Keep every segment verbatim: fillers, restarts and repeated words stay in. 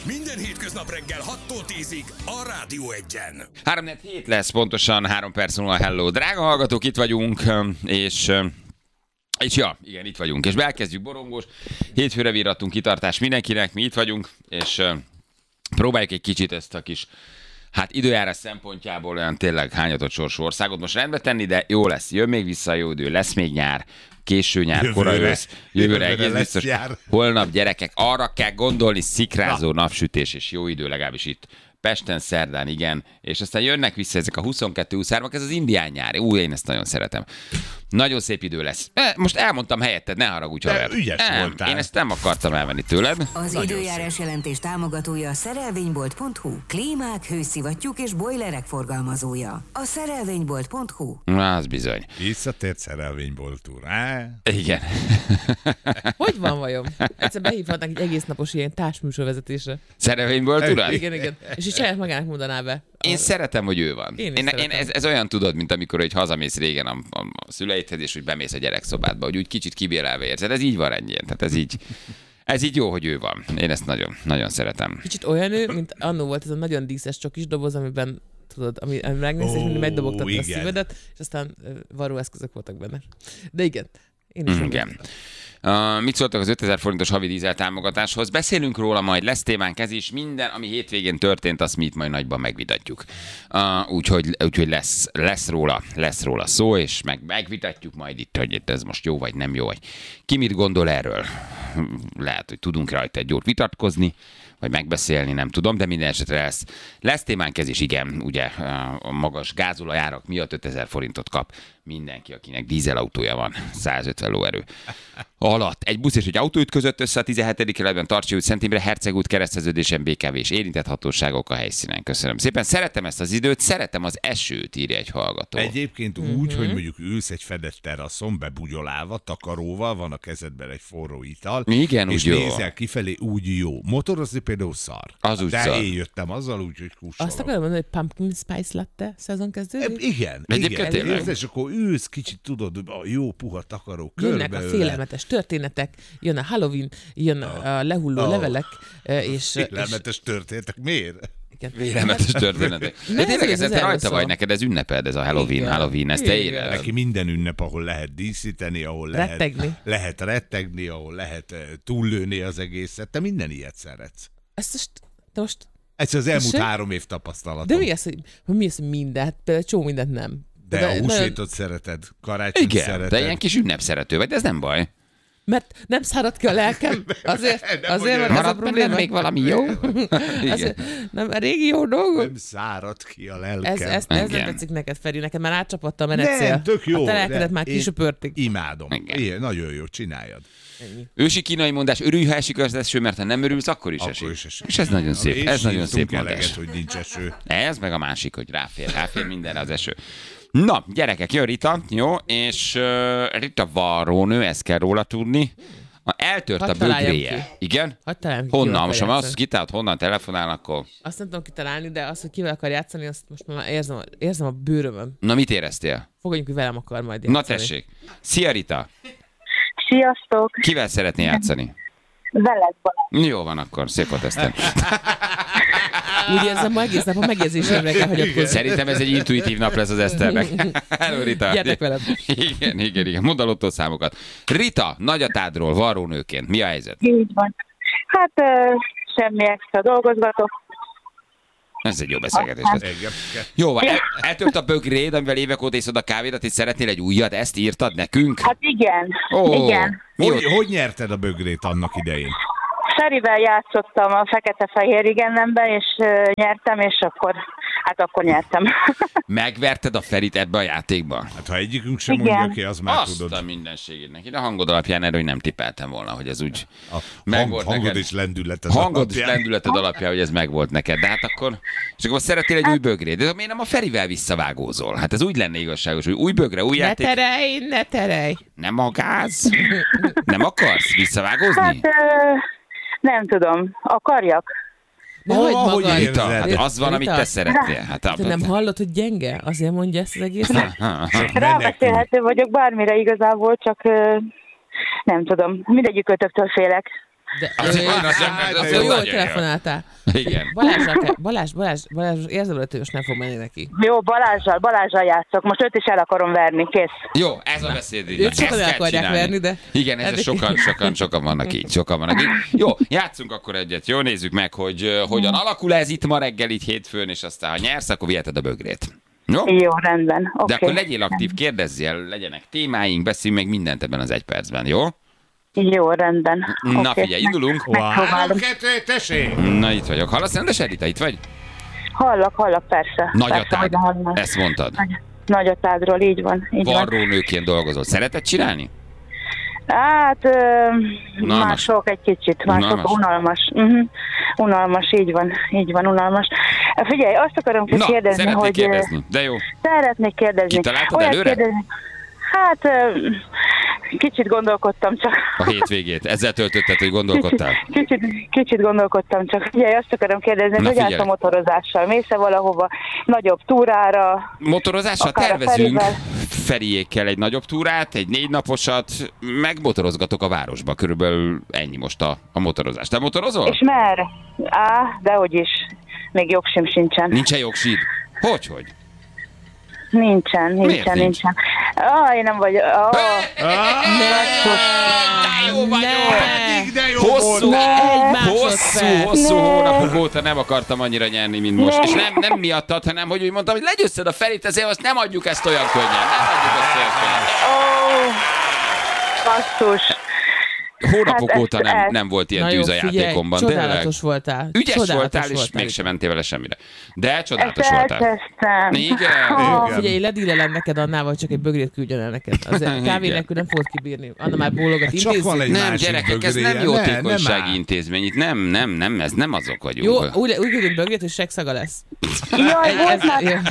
Minden hétköznap reggel hattól tízig a Rádió Egyen. három negyvenhét lesz pontosan, három perc múlva. Hello, drága hallgatók, itt vagyunk, és... És ja, igen, itt vagyunk, és elkezdjük borongós. Hétfőre virrattunk, kitartás mindenkinek, mi itt vagyunk, és uh, próbáljuk egy kicsit ezt a kis, hát időjárás szempontjából olyan tényleg hányatott sorsú országot most rendbe tenni, de jó lesz, jön még vissza a jó idő, lesz még nyár, késő nyár, kora ősz, jövőre egész biztos. Nyár. Holnap, gyerekek, arra kell gondolni, szikrázó Na. napsütés és jó idő, legalábbis itt Pesten, szerdán, igen, és aztán jönnek vissza ezek a huszonkettő huszonhárom, ez az indián nyár. Ú, én ezt nagyon szeretem. Nagyon szép idő lesz. Most elmondtam helyetted, ne haragudj, haver. Ügyes nem, voltál. Én ezt nem akartam elvenni tőled. Az nagyon időjárás szép. Jelentés támogatója a szerelvénybolt pont hu. Klímák, hőszivattyúk és bojlerek forgalmazója. A szerelvénybolt pont hu. Na, az bizony. Visszatért szerelvénybolt úr, á? Igen. Hogy van vajon? Egyszer behívhatnánk egy egész napos ilyen társműsorvezetésre. Szerelvénybolt urat? Igen, igen. És így saját magának mondaná be. Én a... szeretem, hogy ő van. Én, én, én ez, ez olyan tudod, mint amikor egy hazamész régen a, a, a szüleidhez, és úgy bemész a gyerekszobádba, hogy úgy kicsit kibérelve érzed. Ez így van ennyien. Tehát ez így, ez így jó, hogy ő van. Én ezt nagyon, nagyon szeretem. Kicsit olyan ő, mint annó volt ez a nagyon díszes csokis doboz, amiben tudod, ami, ami megnézsz, és mindig megdobogtatta a szívedet, és aztán uh, varróeszközök voltak benne. De igen, én is mm, igen. Uh, mit szóltak az ötezer forintos havi dízel támogatáshoz? Beszélünk róla majd, lesz témánk ez is. Minden, ami hétvégén történt, azt mi itt majd nagyban megvitatjuk. Uh, úgyhogy úgyhogy lesz, lesz, róla, lesz róla szó, és meg, megvitatjuk majd itt, hogy ez most jó vagy nem jó. Vagy ki mit gondol erről? Lehet, hogy tudunk rajta egy jót vitatkozni, vagy megbeszélni, nem tudom, de minden esetre lesz, lesz témánk ez is, igen, ugye a magas gázolajárak miatt ötezer forintot kap mindenki, akinek dízelautója van, százötven lóerő alatt. Egy busz és egy autó ütközött össze a tizenhetedik kerületben, Tarcsi út, Szent Imre, Herceg út, kereszteződésen bé ká vé és érintett hatóságok a helyszínen. Köszönöm szépen. Szeretem ezt az időt, szeretem az esőt, írja egy hallgató. Egyébként mm-hmm. úgy, hogy mondjuk ülsz egy fedett teraszon, bebugyolálva, takaróval, van a kezedben egy forró ital, igen, és úgy nézel jó. kifelé, úgy jó. Motorozni például szar. Az úgy De szar. én jöttem azzal, úgyhogy kussolok. Azt akarom mondani, hogy pumpkin spice latte szezon kezdődik? Igen, Egyébként igen. tényleg. És akkor ülsz kicsit, tudod, a jó puha takaró Jönnek körbeöle. a félelmetes történetek, jön a Halloween, jön a, a lehulló a, levelek, és... Félelmetes történetek, miért? Félelmetes történetek. De tényleg ez rajta vagy neked, ez ünneped, ez a Halloween, igen. Halloween, ezt te éred. Neki minden ünnep, ahol lehet díszíteni, ahol lehet rettegni, lehet, rettegni ahol lehet túllőni az egészet. Te minden ilyet szeretsz. Ezt most, te most... Ez az elmúlt se? három év tapasztalatom. De mi az, hogy, mi az, hogy mindent? Például csó mindent nem. De, de a húsvétot nagyon... szereted, karácsonyt igen, szereted. de ilyen kis ünnepszerető vagy, de ez nem baj. Mert nem szárad ki a lelkem, azért, azért van ez a probléma. még valami jó? azért, nem, a régi jó dolgok. Nem szárad ki a lelkem. Ez, ez, ez nem tetszik neked, Feri, neked már átcsapatta a menetszél. Nem, tök jó. A te lelkedet már kisöpörtik. Imádom. Igen, nagyon jó, csináljad. Ennyi. Ősi kínai mondás, örülj, ha esik az eső, mert ha nem örülsz, akkor is akkor esik. Is esik. És ez nagyon szép, és ez nagyon szép mondás. eleget, hogy nincs eső. Ez meg a másik, hogy ráfér, ráfér mindenre az eső. Na, gyerekek, jön Rita, jó, és uh, Rita varrónő, ezt kell róla tudni. Eltört Hadd a bögréje. Igen? Honnan? Most ha azt kitalált, honnan telefonál, akkor... Azt nem tudom kitalálni, de azt, hogy kivel akar játszani, azt most már érzem, érzem a bőrömön. Na, mit éreztél? Fogadjunk, hogy velem akar majd játszani. Na tessék. Szia, Rita. Sziasztok. Kivel szeretné játszani? Veled, Balázs. Jó van akkor, szép volt Eszter. Úgy érzem, ma egész nap a megjegyzésemre kell hagyatkozni. Szerintem ez egy intuitív nap lesz az Eszternek. Hello, Rita. Gyertek velem. Igen, igen, igen. Mondd a lottószámokat. Rita, nagyatádról, varrónőként, mi a helyzet? Így van. Hát uh, semmi extra dolgozgatok. Ez egy jó beszélgetés. Jó van, el, eltört a bögréd, amivel évek óta iszod a kávédat, és szeretnél egy újat, ezt írtad nekünk? Hát igen, oh, igen. Hogy, hogy nyerted a bögrét annak idején? Ferivel játszottam a fekete-fehér igennemben, és uh, nyertem, és akkor, hát akkor nyertem. Megverted a Ferit ebbe a játékban? Hát ha egyikünk sem igen. mondja ki, az már azt tudod. Azt a mindenségét neki. De a hangod alapján erről nem tippeltem volna, hogy ez úgy a hang, hangod és lendületed hangod alapján. és lendületed alapján, hogy ez megvolt neked. De hát akkor, és akkor szeretnél egy hát, új bögrét. De miért nem a Ferivel visszavágózol? Hát ez úgy lenne igazságos, hogy új bögre, új ne játék. Ne terelj, ne terelj. Nem a gáz? Nem akarsz visszavágózni? Hát, uh... Nem tudom, akarjak. De oh, hagyd magad. Hát az van, amit te szeretnél. Hát, te nem hallod, hogy gyenge? Azért mondja ezt az egészet? Rábeszélhető vagyok bármire igazából, csak nem tudom. Mindegyik ötöktől félek. De Az, ő, az, az, az, az jó, nagyon hogy jó. telefonáltál. Igen. Balázsra kell, Balázs, Balázs, Balázs, érzem, hogy most nem fog menni neki. Jó, Balázsral, Balázsral játszok. Most őt is el akarom verni, kész. Jó, ez a beszéd. Őt sokan el akarják verni, de... Igen, ez sokan, sokan, sokan vannak így, sokan vannak így. Jó, játszunk akkor egyet, jó? Nézzük meg, hogy uh, hogyan alakul ez itt ma reggel, így hétfőn, és aztán ha nyersz, akkor viheted a bögrét. Jó? Jó, rendben. De Okay. akkor legyél aktív, kérdezzél, legyenek témáink, beszéljünk meg mindent ebben az egy percben, jó? Jó, rendben. Na Okay. figyelj, indulunk. Három, kettő, tessék! Na itt vagyok. Hallasz rendes, Rita? Itt vagy? Hallak, hallak, persze. Nagyatád. Persze, hogy ne hallom. Ezt mondtad. Nagy, nagyatádról, így van. Így van. Varrónőként dolgozol. Szereted csinálni? Hát, ö, Unalmas. mások egy kicsit, mások Unalmas? unalmas. Uh-huh. Unalmas, így van, így van, unalmas. Figyelj, azt akarom Na, kérdezni, szeretnék hogy... kérdezni, de jó. Szeretnék kérdezni. Kitaláltad Olyat előre? kérdezni. Hát, ö, kicsit gondolkodtam csak. A hétvégét. Ezzel töltötted, hogy gondolkodtál. Kicsit, kicsit gondolkodtam csak. Figyelj, azt akarom kérdezni, Na, hogy állsz figyelj. a motorozással? Mész-e valahova nagyobb túrára? Motorozással Akár a tervezünk Ferivel. Feriékkel egy nagyobb túrát, egy négy naposat, megmotorozgatok a városba. Körülbelül ennyi most a, a motorozás. Te motorozol? És merre? Á, dehogy is. Még jogsim sincsen. Nincsen jogsíd? Hogyhogy? Nincsen, Miért nincsen, nincs? nincsen. Ah, én nem vagy... Ah, De jó vagyok! Pedig de jó Hosszú, volt! Egy másodperc. hosszú, hosszú Ne. hónapok óta nem akartam annyira nyerni, mint most. Ne. És nem, nem miattad, hanem hogy úgy mondtam, hogy legyőzted a Ferit, ezért azt nem adjuk ezt olyan könnyen. Nem adjuk ezt olyan könnyen. ó, basszus. Hónapok Hát óta ezt- nem, ezt- nem volt ilyen Na jó, tűz a figyelj, játékomban. Tényleg. csodálatos voltál. Ügyes Csodálatos voltál, és voltál. mégsem mentél vele semmire. De Ezt csodálatos voltál. elkezdtem. Igen. Ah, Igen. Figyelj, ledílelem neked Annával, csak egy bögrét küldjön el neked. Az kávé Igen. nélkül nem fogod kibírni. Anna már bólogat, Hát csak van intézzük. egy Nem, másik gyerekek, ez bögréje. nem Ne, jótékonysági nem áll. intézmény. Itt nem, nem, nem, ez nem azok vagyunk. Jó, úgy, úgy küldünk bögrét, hogy segszaga lesz. Jaj, Ez- volt ez- már, jó.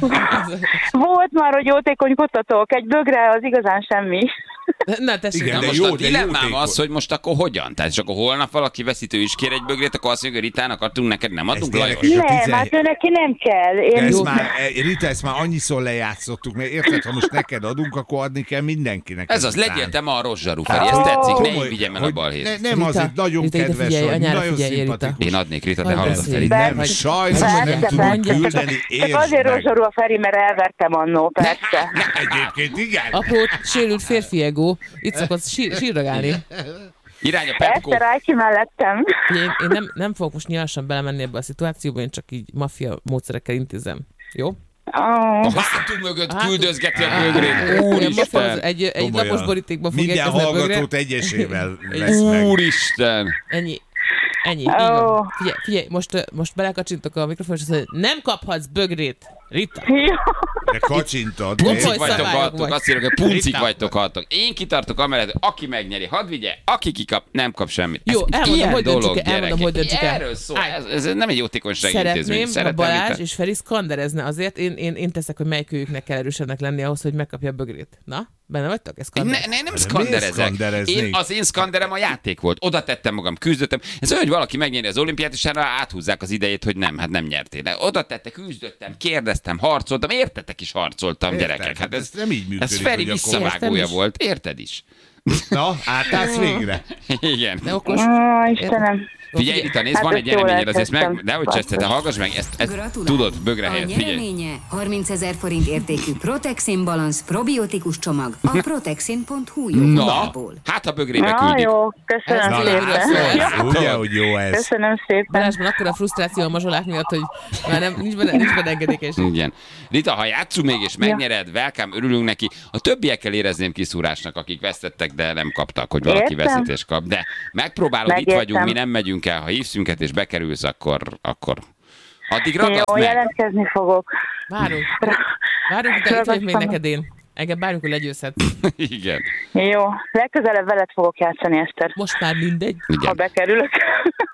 volt már, hogy jótékonykodtatok. Egy bögre az igazán semmi. Na, tessék. Igen, Na de most jó, a de dilemmám jótékony. az, hogy most akkor hogyan? Tehát és akkor holnap valaki veszítő is kér egy bögrét, akkor azt mondja, hogy Ritának adtunk, neked nem adunk, Ez Lajos? gyerekek, a Nem, tizen- hát ő neki nem kell. Én Ez Jó. már, eh, Rita, ezt már annyiszor lejátszottuk, mert érted, ha most neked adunk, akkor adni kell mindenkinek. Ez az, ezután. legyél te ma a rozsarú, Feri, ez tetszik, ne én vigyem el a hogy balhét. Ne, nem Rita, azért nagyon Rita, ide kedves figyelj, vagy, anyára nagyon figyelj, Rita. szimpatikus. Én adnék, Rita, de Hogy hallod a beszélj? Ferit. Nem, Vagy- sajnos Persze, nem persze. tudunk küldeni, Csak értsd azért meg. rozsorú a Feri, mert elvertem annó, persze. Egyébként igen. Apró sérült férfi ego, itt szokott sír, sírragálni. Irány a Pepko. Eszter állj ki mellettem. Én, én nem, nem fogok most nyilvánosan belemenni ebbe a szituációba, én csak így maffia módszerekkel intézem. Jó? Oh. A hátunk mögött Hát- küldözgeti a Á, bögrét. igen, maffia az Úristen! Egy, egy Komolyan. lapos borítékban fog Minden érkezni a bögre. hallgatót egyesével vesz meg. Úristen! Ennyi. Ennyi. Így Ó. van. Figyelj, figyelj, most, ö, most belekacsintok a mikrofonba, és azt mondja, nem kaphatsz bögrét, Rita. Jó. De kacsintad. Puncik Puncik érted? vagy vagytok, szabályok haltok, vagy. azt írok, hogy puncik Rita. vagytok, haltok. Én kitartok amellett, aki megnyeri, hadd vigye, aki kikap, nem kap semmit. Jó, Ez elmondom, ilyen hogy döntsük dolog, el, elmondom, hogy gyerekek. döntsük el. Erről szól, Állj. ez, ez nem egy jótékonysági intézmény. Szeretném, ha Balázs Rita. és Feri szkanderezne azért, én, én, én teszek, hogy melyikőjüknek kell erősebbnek lenni ahhoz, hogy megkapja a bögrét. Na, benne vagytok? Ez Ne, szkander. ne, nem miért szkanderezek. szkandereznék? Én, az én szkanderem a játék volt. Oda tettem magam, küzdöttem. Ez olyan, hogy valaki megnyeri az olimpiát, és erre áthúzzák az idejét, hogy nem, hát nem nyertél. De oda tette, küzdöttem, kérdeztem, harcoltam, értetek is harcoltam, Érted, gyerekek. Hát hát ez, ez nem így működik, ez Feri hogy akkor- visszavágója Értem is. volt, érted is? Na, átállsz végre. Igen. De okos. Ó, Istenem. Figyelj, Rita, nézd, Hát van ezt egy jól nyereményed, azért meg, elkezdtem. de hogy Cseszte, te hallgass meg, ezt, ezt Gratulálok. tudod, bögre A helyett, figyelj. nyereménye harmincezer forint értékű Protexin Balance probiotikus csomag a protexin pont hu Na, jóvából. hát a bögrébe Na küldik. jó, köszönöm Ez szépen. szól. Ugye, hogy jó ez. Köszönöm szépen. Balázsban akkor a frusztráció a mazsolák miatt, hogy már nem, nincs benne, nincs benne engedékenység. Igen. Rita, ha játszunk még és megnyered, welcome, örülünk neki. A többiekkel érezném kiszúrásnak, akik vesztettek, de nem kaptak, hogy valaki Értem. veszítést kap. De megpróbálod, itt Megértem. vagyunk, mi nem megyünk el. Ha hívsz minket és bekerülsz, akkor, akkor addig Jó, ragadsz meg. jelentkezni fogok. Várunk. Várunk, de itt vagyok még Ragadtam. neked én. Engem bármikor hogy legyőzhetsz. Igen. Jó, legközelebb veled fogok játszani, Eszter, Most már mindegy. ha Igen. bekerülök. De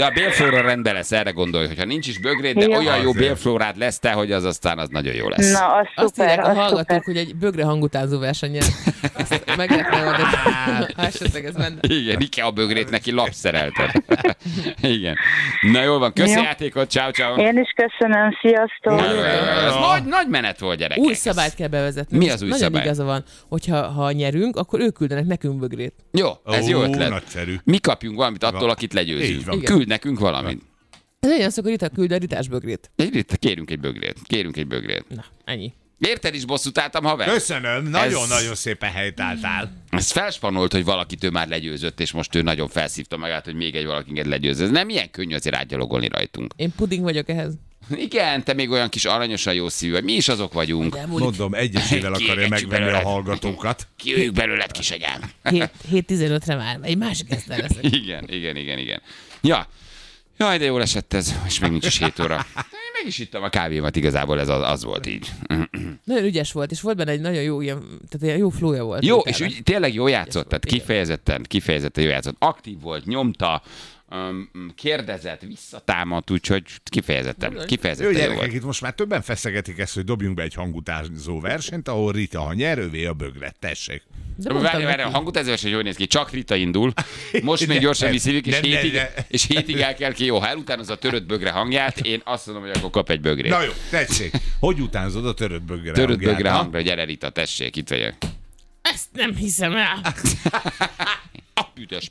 De a bélflóra rendben lesz, erre gondolj, hogyha nincs is bögréd, de Ja. olyan jó Azért. bélflórád lesz te, hogy az aztán az nagyon jó lesz. Na, az Azt szuper, írják a az hallgatók, szuper. hogy egy bögre hangutánzó versenyen. Ezt meg lehetne oldani, ha esetleg ez menne. Igen, Ikea bögrét neki lapszerelted. Igen. Na jól van, köszi Jó. játékot, ciao ciao. Én is köszönöm, sziasztok! Ez nagy, nagy menet volt, gyerekek. Új szabályt kell bevezetni. Mi Most az új nagyon szabály? igaza van, hogyha ha nyerünk, akkor ők küldenek nekünk bögrét. Jó, ez jó Ó, ötlet. nagyszerű. Mi kapjunk valamit attól, Van. akit legyőzünk. Így van. Küld nekünk valamit. Ez legyen az, akkor Rita küld a Ritás bögrét. Egy Rita, kérünk egy bögrét. Kérünk egy bögrét. Na, ennyi. Érted is bosszút álltam, haver? Köszönöm, nagyon-nagyon szépen helytálltál. Ez felspanolt, hogy valakit ő már legyőzött, és most ő nagyon felszívta magát, hogy még egy valakinket legyőz. Ez nem ilyen könnyű azért átgyalogolni rajtunk. Én puding vagyok ehhez. Igen, te még olyan kis aranyosan jó szívű vagy. Mi is azok vagyunk. Mondom, egyesével akarja Kiégetjük megvenni a belőled. hallgatókat. Kijöjjük belőled, kisagyám. hét tizenötre már, egy másik esztel leszek. Igen, igen, igen, igen. Ja, jaj, de jól esett ez, és még nincs is hét óra. Én meg is ittam a kávémat, igazából ez az, az volt így. Nagyon ügyes volt, és volt benne egy nagyon jó ilyen, tehát ilyen jó flója volt. Jó, Ritának. és úgy, tényleg jó játszott, tehát igen. kifejezetten, kifejezetten jó játszott. Aktív volt, nyomta, um, kérdezett, visszatámadt, úgyhogy kifejezetten, Jó kifejezetten jó gyerekek, volt. itt most már többen feszegetik ezt, hogy dobjunk be egy hangutánzó versenyt, ahol Rita, ha nyer, övé a bögre. Tessék. De mondtam Várj, várj, a neki. hangutázás, hogy jól néz ki, csak Rita indul, most még gyorsan Nem, visszívjuk, és nem, nem, hétig, nem. és hétig el kell ki, jó, ha elutánozza a törött bögre hangját, én azt mondom, hogy akkor kap egy bögrét. Na jó, tessék. Hogy utánzod a törött bögre Törött hangját, bögre ha? hangra, gyere Rita, tessék, itt vagyok. Ezt nem hiszem el. A büdös.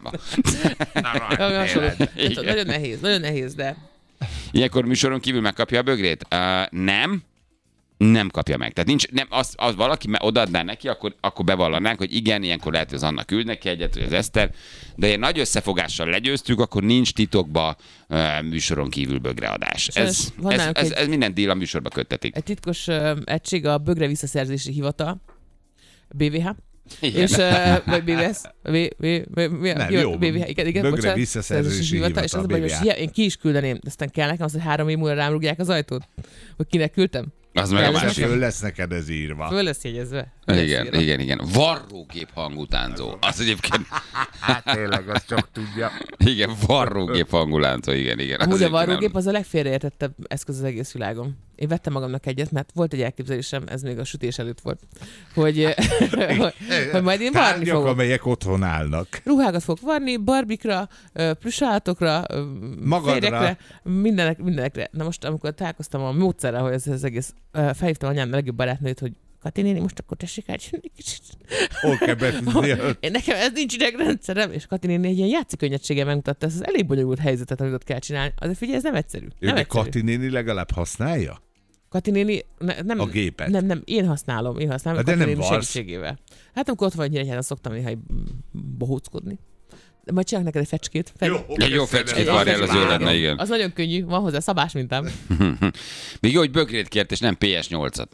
Valami hasonló. Igen. Tehát Nagyon nehéz, nagyon nehéz, de Ilyenkor műsoron kívül megkapja a bögrét? Uh, nem. Nem kapja meg. Tehát nincs, nem, az, az valaki me- odaadná neki, akkor, akkor bevallanánk, hogy igen, ilyenkor lehet, hogy az Anna küld neki egyet, vagy az Eszter, de ilyen nagy összefogással legyőztük, akkor nincs titokba uh, műsoron kívül bögreadás. Sajnos Ez, van ez, nálunk ez, egy- ez minden díl a műsorba köttetik. egy titkos uh, egység a Bögre Visszaszerzési Hivatal, bé vé há. Igen. És, uh, vagy bé vé es, v, v, v, v, Nem, hivat- jó. bé vé há, igen, igen, Bögre bocsánat, Visszaszerzési Szerzési Hivatal, és az a baj, bé vé hogy há. most én ki is küldeném, de aztán kell nekem az, hogy három év múlva rám rúgják az ajtót, hogy kinek küldtem. Az meg a Ez Persze, másik. föl lesz neked ez írva. Föl lesz jegyezve. Föl lesz Igen, írva. igen, igen. Varrógép hangutánzó. Az egyébként, Hát tényleg, azt csak tudja. igen, varrógép hangulánzó, igen, igen. Az Amúgy a egyébként varrógép nem- az a legfélreértettebb eszköz az egész világon. Én vettem magamnak egyet, mert volt egy elképzelésem, ez még a sütés előtt volt, hogy, hogy, hogy majd én varni Tárgyak, fogok. amelyek otthon állnak. Ruhákat fogok varni, barbikra, plüssállatokra, Magadra. férjekre, mindenek, mindenekre. Na most, amikor találkoztam a módszerrel, hogy ez az egész, ö, felhívtam anyám legjobb barátnőt, hogy Kati néni, most akkor tessék átjönni egy kicsit. Hol kell betűzni? Én nekem ez nincs idegrendszerem, és Kati néni egy ilyen játszikönnyedséggel megmutatta ezt az elég bonyolult helyzetet, amit ott kell csinálni. Azért figyelj, ez nem egyszerű. Jó, Nem de egyszerű. Kati néni legalább használja? Kati néni, ne, nem, A gépet? Nem, nem, én használom, én használom, De Kati nem néni varsz. segítségével. Hát amikor ott vagy Nyíregyházan, szoktam néha így bohóckodni. De majd csinálok neked egy fecskét. Fed... Egy jó fecskét Egy varj el, az jó fecskét. lenne, igen. Az nagyon könnyű, van hozzá szabás mintám. Még jó, hogy bögrét kért, és nem pé es nyolcat.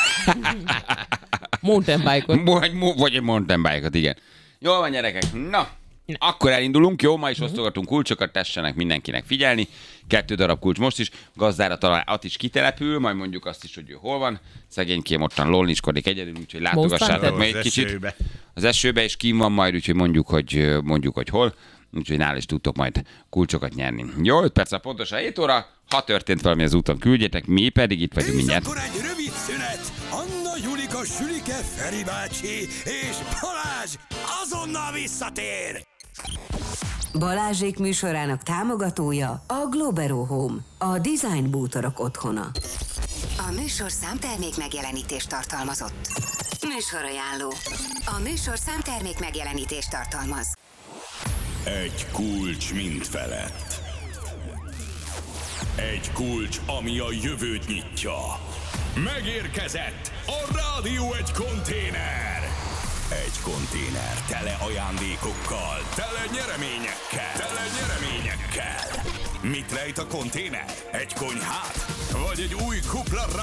Mountain bike-ot. Vagy, vagy egy mountain bike-ot, igen. Jól van, gyerekek. Na, akkor elindulunk, jó? Ma is osztogatunk kulcsokat, tessenek mindenkinek figyelni. Kettő darab kulcs most is. Gazdára talán at is kitelepül, majd mondjuk azt is, hogy ő hol van. Szegénykém ottan lolniskodik egyedül, úgyhogy látogassátok Most meg egy Az kicsit. esőbe. Az esőbe is kín van majd, úgyhogy mondjuk, hogy, mondjuk, hogy hol. Úgyhogy nála is tudtok majd kulcsokat nyerni. Jó, öt perc a pontosan hét óra. Ha történt valami az úton, küldjetek, mi pedig itt vagyunk És mindjárt. akkor egy rövid szünet. Anna, Julika, Sülike, Feri bácsi és Balázs azonnal visszatér. Balázsék műsorának támogatója a Globero Home, a design bútorok otthona. A műsor számtermék megjelenítést tartalmazott. Műsorajánló. A műsor számtermék megjelenítést tartalmaz. Egy kulcs mind felett. Egy kulcs, ami a jövőt nyitja. Megérkezett a Rádió egy konténer. Egy konténer tele ajándékokkal, tele nyereményekkel, tele nyereményekkel. Mit rejt a konténer? Egy konyhát? Vagy egy új kupla